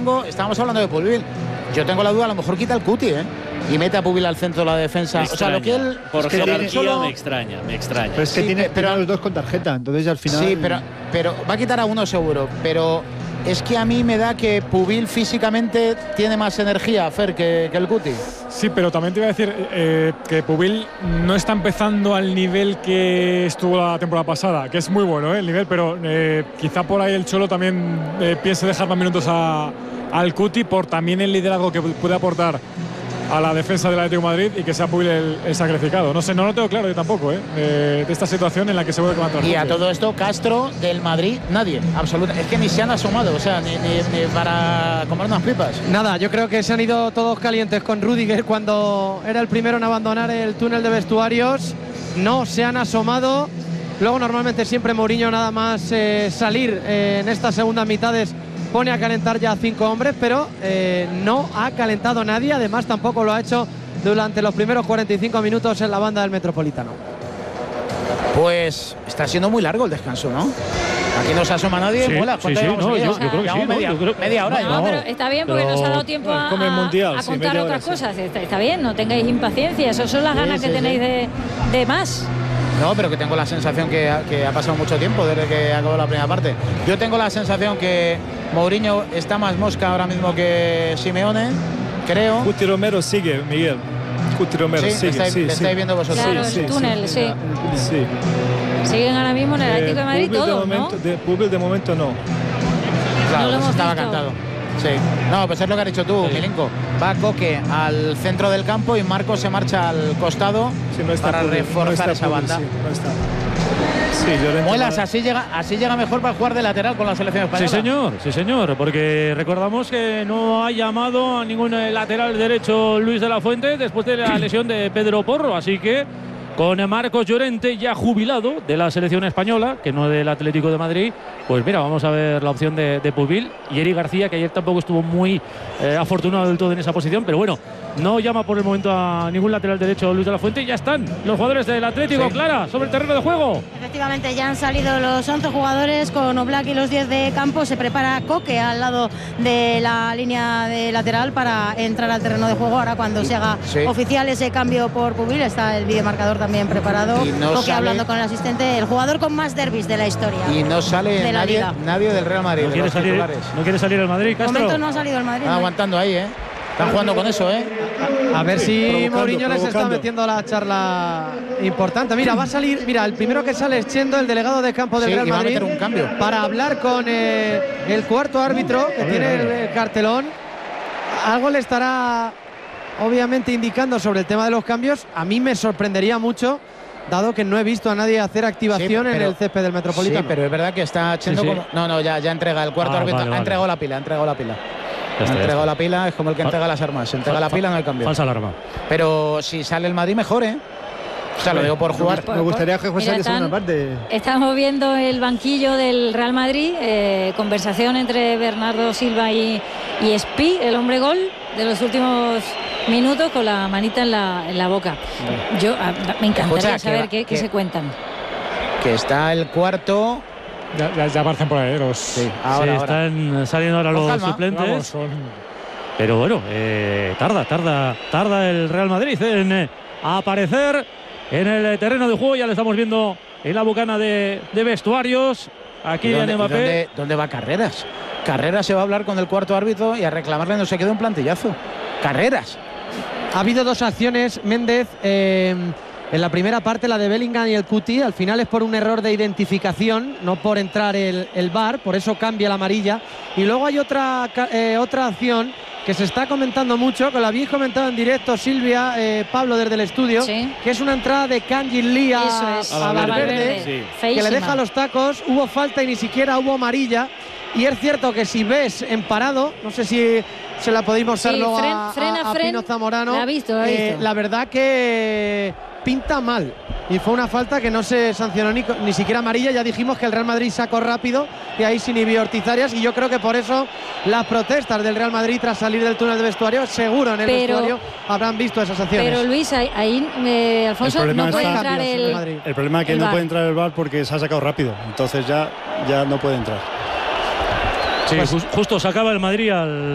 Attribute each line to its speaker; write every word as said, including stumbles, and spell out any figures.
Speaker 1: tengo, estábamos hablando de Pubil, yo tengo la duda, a lo mejor quita el Cuti, ¿eh? Y mete a Pubil al centro de la defensa.
Speaker 2: Me
Speaker 1: o sea, lo que él.
Speaker 2: Por
Speaker 1: es que
Speaker 2: jerarquía
Speaker 1: solo...
Speaker 2: me extraña, me extraña.
Speaker 3: Pero es que
Speaker 1: Sí,
Speaker 3: tiene,
Speaker 1: pero-
Speaker 3: tiene a los dos con tarjeta, entonces al final.
Speaker 1: Sí, pero, pero va a quitar a uno seguro. Pero es que a mí me da que Pubil físicamente tiene más energía, Fer, que, que el Cuti.
Speaker 4: Sí, pero también te iba a decir eh, que Pubil no está empezando al nivel que estuvo la temporada pasada, que es muy bueno eh, el nivel, pero eh, quizá por ahí el Cholo también eh, piense dejar más minutos a, al Cuti por también el liderazgo que puede aportar a la defensa del Atlético de Madrid y que sea Pubil el, el sacrificado. No sé, no lo tengo claro yo tampoco, ¿eh? De, de esta situación en la que se vuelve a levantar.
Speaker 1: Y a todo esto, Castro del Madrid, nadie, absolutamente. Es que ni se han asomado, o sea, ni, ni, ni para comer unas pipas.
Speaker 5: Nada, yo creo que se han ido todos calientes con Rüdiger cuando era el primero en abandonar el túnel de vestuarios. No se han asomado. Luego normalmente siempre Mourinho nada más eh, salir eh, en estas segundas mitades pone a calentar ya a cinco hombres, pero eh, no ha calentado nadie. Además tampoco lo ha hecho durante los primeros cuarenta y cinco minutos en la banda del Metropolitano.
Speaker 1: Pues está siendo muy largo el descanso, ¿no? Aquí no se asoma nadie.
Speaker 2: Sí,
Speaker 1: Mola,
Speaker 2: sí,
Speaker 1: ¿cuánto
Speaker 2: sí,
Speaker 1: llevamos
Speaker 2: no,
Speaker 1: aquí?
Speaker 2: yo- yo creo que
Speaker 1: Llevamos
Speaker 2: sí, ¿no?
Speaker 1: media,
Speaker 2: Yo creo-
Speaker 1: media hora.
Speaker 2: No,
Speaker 1: ya.
Speaker 6: No, pero está bien porque
Speaker 2: pero
Speaker 6: nos ha dado tiempo a,
Speaker 3: come el mundial,
Speaker 6: a
Speaker 3: sí,
Speaker 6: contar
Speaker 3: media
Speaker 6: otras
Speaker 3: hora,
Speaker 6: cosas. Está, está bien, no tengáis impaciencia. Esas son las
Speaker 3: Sí,
Speaker 6: ganas
Speaker 3: sí,
Speaker 6: que
Speaker 3: sí.
Speaker 6: tenéis de, de más.
Speaker 1: No, pero que tengo la sensación que ha, que ha pasado mucho tiempo desde que acabó la primera parte. Yo tengo la sensación que Mourinho está más mosca ahora mismo que Simeone, creo.
Speaker 7: Cuti Romero sigue, Miguel. Cuti Romero
Speaker 1: Sí,
Speaker 7: sigue,
Speaker 1: estáis,
Speaker 7: sí,
Speaker 1: estáis
Speaker 7: sí.
Speaker 1: viendo vosotros.
Speaker 6: Claro,
Speaker 7: sí,
Speaker 6: el
Speaker 7: sí,
Speaker 6: túnel, sí.
Speaker 7: Sí.
Speaker 6: Siguen ahora mismo en el Atlético de
Speaker 7: Eh,
Speaker 6: Madrid
Speaker 7: Pubil de
Speaker 6: todos, ¿no?
Speaker 7: momento, de, Pubil de momento no.
Speaker 1: Claro,
Speaker 6: No lo
Speaker 1: pues
Speaker 6: hemos
Speaker 1: estaba
Speaker 6: visto.
Speaker 1: cantado. Sí. No, pues es lo que has dicho tú, Milenko. Va Coque al centro del campo y Marcos se marcha al costado
Speaker 7: Sí, no está
Speaker 1: para
Speaker 7: Pubil,
Speaker 1: reforzar
Speaker 7: no está
Speaker 1: esa
Speaker 7: Pubil,
Speaker 1: banda.
Speaker 7: Sí, no está. Sí, Llorente
Speaker 1: Muelas,
Speaker 7: va-
Speaker 1: así llega, así llega mejor para jugar de lateral con la selección española.
Speaker 2: Sí, señor, sí, señor, porque recordamos que no ha llamado a ningún eh, lateral derecho Luis de la Fuente después de la lesión de Pedro Porro, así que con Marcos Llorente ya jubilado de la selección española, que no del Atlético de Madrid, pues mira, vamos a ver la opción de, de Pubil y Eric García, que ayer tampoco estuvo muy eh, afortunado del todo en esa posición, pero bueno, no llama por el momento a ningún lateral derecho Luis de la Fuente y ya están los jugadores del Atlético,
Speaker 1: Sí.
Speaker 2: Clara, sobre el terreno de juego.
Speaker 8: Efectivamente, ya han salido los once jugadores con Oblak y los diez de campo. Se prepara Coque al lado de la línea de lateral para entrar al terreno de juego. Ahora cuando se haga
Speaker 1: Sí.
Speaker 8: oficial ese cambio por Pubil, está el videomarcador también preparado.
Speaker 1: Y no
Speaker 8: Coque
Speaker 1: sale-
Speaker 8: hablando con el asistente, el jugador con más derbis de la historia.
Speaker 1: Y no sale
Speaker 8: de la
Speaker 1: nadie,
Speaker 8: Liga.
Speaker 1: nadie del Real Madrid,
Speaker 2: No
Speaker 1: de
Speaker 2: quiere,
Speaker 1: los
Speaker 2: salir,
Speaker 1: titulares.
Speaker 2: no quiere salir el Madrid,
Speaker 8: De
Speaker 2: Castro.
Speaker 8: momento no ha salido el Madrid.
Speaker 1: Están
Speaker 8: ¿no?
Speaker 1: aguantando ahí, ¿eh? Están jugando con eso, ¿eh?
Speaker 5: A ver si
Speaker 7: provocando,
Speaker 5: Mourinho les está
Speaker 7: provocando.
Speaker 5: metiendo la charla importante. Mira, va a salir, mira, el primero que sale es Chendo, el delegado de campo del
Speaker 1: Sí,
Speaker 5: Real
Speaker 1: y va a
Speaker 5: Madrid,
Speaker 1: meter un cambio.
Speaker 5: para hablar con eh, el cuarto árbitro que tiene el, el cartelón. Algo le estará obviamente indicando sobre el tema de los cambios. A mí me sorprendería mucho, dado que no he visto a nadie hacer activación
Speaker 1: Sí,
Speaker 5: en
Speaker 1: pero-
Speaker 5: el césped del Metropolitano.
Speaker 1: Sí, pero es verdad que está echando
Speaker 2: Sí, sí.
Speaker 1: como. No, no, ya, ya entrega el cuarto
Speaker 2: Ah,
Speaker 1: árbitro.
Speaker 2: vale,
Speaker 1: ha
Speaker 2: vale.
Speaker 1: entregado la pila, ha entregado la pila.
Speaker 2: Ya
Speaker 1: ha
Speaker 2: está, ya
Speaker 1: entregado
Speaker 2: está.
Speaker 1: la pila, es como el que entrega las armas. Se entrega la pila, no hay cambio.
Speaker 2: Falsa alarma.
Speaker 1: Pero si sale el Madrid, mejor, ¿eh? O sea, lo digo por jugar.
Speaker 3: Me gustaría que fuese
Speaker 6: Mira,
Speaker 3: de segunda
Speaker 6: están-
Speaker 3: parte.
Speaker 6: Estamos viendo el banquillo del Real Madrid, eh, conversación entre Bernardo Silva y, y Espi, el hombre gol de los últimos minutos, con la manita en la, en la boca. Yo a- me encantaría
Speaker 1: Escucha, que
Speaker 6: saber
Speaker 1: va-
Speaker 6: qué, qué
Speaker 1: que-
Speaker 6: se cuentan.
Speaker 1: Que está el cuarto.
Speaker 4: Ya, ya, ya aparecen por ahí los.
Speaker 1: Sí,
Speaker 2: Sí,
Speaker 1: ahora, ahora.
Speaker 2: están saliendo ahora
Speaker 1: Con
Speaker 2: los
Speaker 1: calma,
Speaker 2: suplentes.
Speaker 4: Vamos, son-
Speaker 2: Pero bueno, eh, tarda, tarda, tarda el Real Madrid en eh, aparecer en el terreno de juego. Ya lo estamos viendo en la bucana de, de vestuarios. Aquí
Speaker 1: ¿Y
Speaker 2: en
Speaker 1: dónde, y
Speaker 2: Mbappé.
Speaker 1: dónde- dónde va Carreras? Carreras se va a hablar con el cuarto árbitro y a reclamarle no se queda un plantillazo. Carreras.
Speaker 5: Ha habido dos acciones, Méndez. eh, en la primera parte, la de Bellingham y el Cuti, al final es por un error de identificación, no por entrar el, el V A R, por eso cambia la amarilla. Y luego hay otra, ca- eh, otra acción que se está comentando mucho, que lo habéis comentado en directo, Silvia, eh, Pablo, desde el estudio,
Speaker 6: Sí.
Speaker 5: que es una entrada de Kangin Lee a,
Speaker 6: Eso es,
Speaker 5: a
Speaker 6: a
Speaker 5: Valverde,
Speaker 6: Valverde.
Speaker 7: Sí.
Speaker 5: que le
Speaker 6: Feísima.
Speaker 5: deja los tacos. Hubo falta y ni siquiera hubo amarilla. Y es cierto que si ves en parado, no sé si se la podéis mostrar
Speaker 6: Sí,
Speaker 5: luego
Speaker 6: fren-
Speaker 5: a,
Speaker 6: frena,
Speaker 5: a- a
Speaker 6: fren.
Speaker 5: Pino Zamorano.
Speaker 6: La ha visto, la ha
Speaker 5: Eh,
Speaker 6: visto.
Speaker 5: la verdad que pinta mal. Y fue una falta que no se sancionó ni, co- ni siquiera amarilla. Ya dijimos que el Real Madrid sacó rápido y ahí se inhibió Ortiz Arias. Y yo creo que por eso las protestas del Real Madrid tras salir del túnel de vestuario, seguro en el
Speaker 6: Pero-
Speaker 5: vestuario habrán visto esas acciones.
Speaker 6: Pero Luis, ahí, ahí, eh, Alfonso,
Speaker 7: problema
Speaker 6: no puede
Speaker 7: está-
Speaker 6: entrar
Speaker 5: Cambios en el
Speaker 6: el.
Speaker 5: Madrid.
Speaker 7: El problema es que
Speaker 6: El
Speaker 7: no
Speaker 6: V A R.
Speaker 7: puede entrar el V A R porque se ha sacado rápido. Entonces ya, ya no puede entrar.
Speaker 2: Sí, jus- justo sacaba el Madrid al